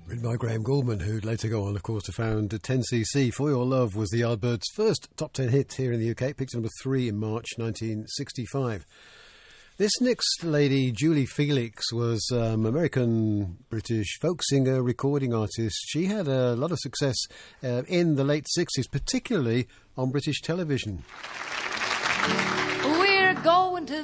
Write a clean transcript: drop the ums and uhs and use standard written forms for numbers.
Written by Graham Gouldman, who'd later go on, of course, to found 10cc. For Your Love was the Yardbirds' first top 10 hit here in the UK, picked number 3 in March 1965. This next lady, Julie Felix, was American-British folk singer, recording artist. She had a lot of success in the late 60s, particularly on British television.